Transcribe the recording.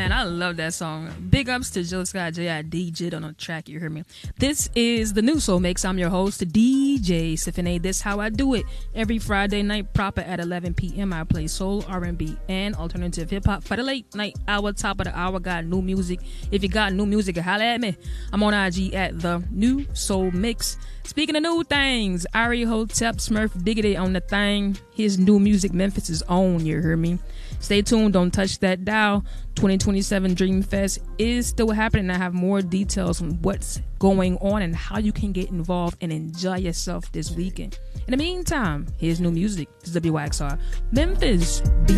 Man, I love that song. Big ups to Jill Scott J.I.D. Jid on the track, you hear me? This is the new Soul Mix. I'm your host, DJ Sifine. This how I do it. Every Friday night proper at 11 p.m. I play soul, R&B, and alternative hip-hop for the late night hour. Top of the hour, got new music. If you got new music, holla at me. I'm on IG at the new Soul Mix. Speaking of new things, Ari Hotep Smurf Diggity on the thing. His new music, Memphis is on, you hear me? Stay tuned, don't touch that dial. 2027 Dream Fest is still happening. I have more details on what's going on and how you can get involved and enjoy yourself this weekend. In the meantime, here's new music. This is WYXR Memphis.